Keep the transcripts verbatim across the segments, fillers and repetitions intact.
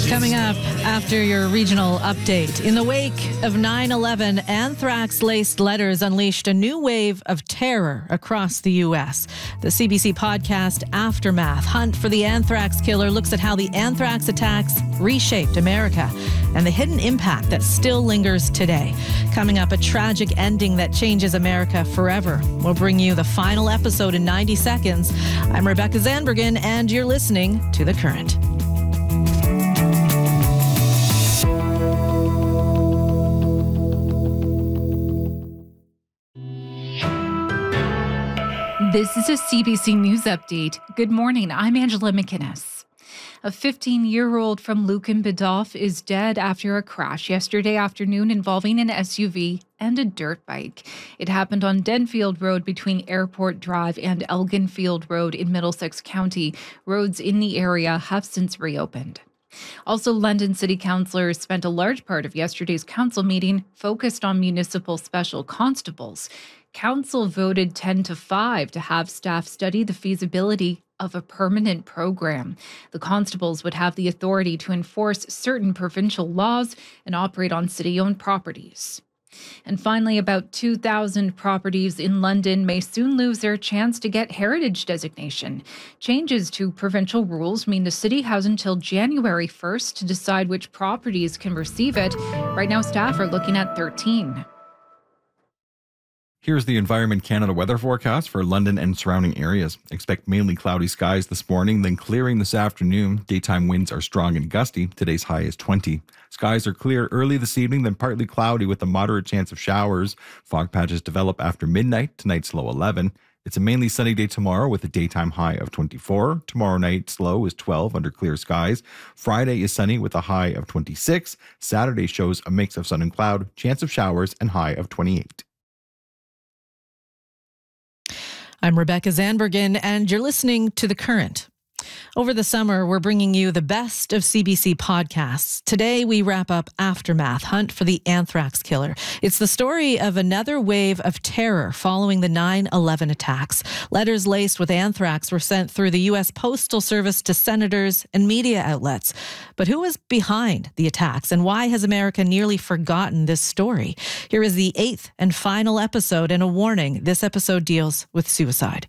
Coming up after your regional update. In the wake of nine eleven, anthrax-laced letters unleashed a new wave of terror across the U S. The C B C podcast Aftermath, Hunt for the Anthrax Killer, looks at how the anthrax attacks reshaped America and the hidden impact that still lingers today. Coming up, a tragic ending that changes America forever. We'll bring you the final episode in ninety seconds. I'm Rebecca Zandbergen, and you're listening to The Current. This is a C B C News Update. Good morning. I'm Angela McInnes. A fifteen-year-old from Lucan Bidoff is dead after a crash yesterday afternoon involving an S U V and a dirt bike. It happened on Denfield Road between Airport Drive and Elginfield Road in Middlesex County. Roads in the area have since reopened. Also, London City councillors spent a large part of yesterday's council meeting focused on municipal special constables. Council voted ten to five to have staff study the feasibility of a permanent program. The constables would have the authority to enforce certain provincial laws and operate on city-owned properties. And finally, about two thousand properties in London may soon lose their chance to get heritage designation. Changes to provincial rules mean the city has until January first to decide which properties can receive it. Right now, staff are looking at thirteen. Here's the Environment Canada weather forecast for London and surrounding areas. Expect mainly cloudy skies this morning, then clearing this afternoon. Daytime winds are strong and gusty. Today's high is twenty. Skies are clear early this evening, then partly cloudy with a moderate chance of showers. Fog patches develop after midnight. Tonight's low eleven. It's a mainly sunny day tomorrow with a daytime high of twenty-four. Tomorrow night's low is twelve under clear skies. Friday is sunny with a high of twenty-six. Saturday shows a mix of sun and cloud, chance of showers, and high of twenty-eight. I'm Rebecca Zandbergen, and you're listening to The Current. Over the summer, we're bringing you the best of C B C podcasts. Today, we wrap up Aftermath, Hunt for the Anthrax Killer. It's the story of another wave of terror following the nine eleven attacks. Letters laced with anthrax were sent through the U S Postal Service to senators and media outlets. But who was behind the attacks, and why has America nearly forgotten this story? Here is the eighth and final episode, and a warning. This episode deals with suicide.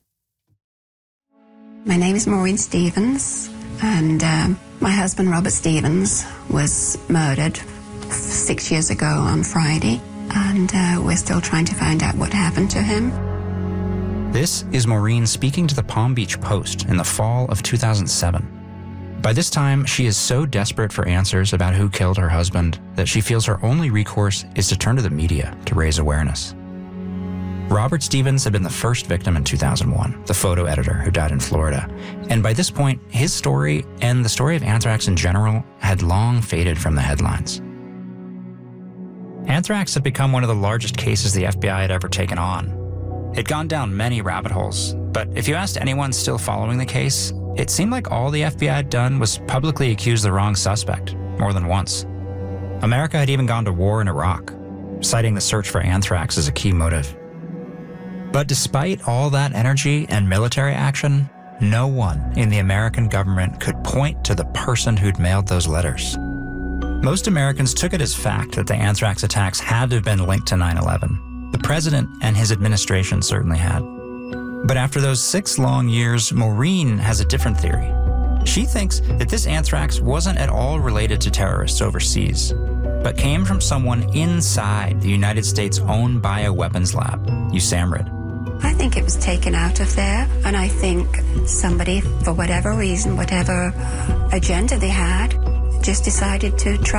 My name is Maureen Stevens, and um, my husband, Robert Stevens, was murdered six years ago on Friday, and uh, we're still trying to find out what happened to him. This is Maureen speaking to the Palm Beach Post in the fall of two thousand seven. By this time, she is so desperate for answers about who killed her husband that she feels her only recourse is to turn to the media to raise awareness. Robert Stevens had been the first victim in two thousand one, the photo editor who died in Florida. And by this point, his story and the story of anthrax in general had long faded from the headlines. Anthrax had become one of the largest cases the F B I had ever taken on. It'd gone down many rabbit holes, but if you asked anyone still following the case, it seemed like all the F B I had done was publicly accuse the wrong suspect, more than once. America had even gone to war in Iraq, citing the search for anthrax as a key motive. But despite all that energy and military action, no one in the American government could point to the person who'd mailed those letters. Most Americans took it as fact that the anthrax attacks had to have been linked to nine eleven. The president and his administration certainly had. But after those six long years, Maureen has a different theory. She thinks that this anthrax wasn't at all related to terrorists overseas, but came from someone inside the United States' own bioweapons lab, USAMRIID. I think it was taken out of there, and I think somebody, for whatever reason, whatever agenda they had, just decided to try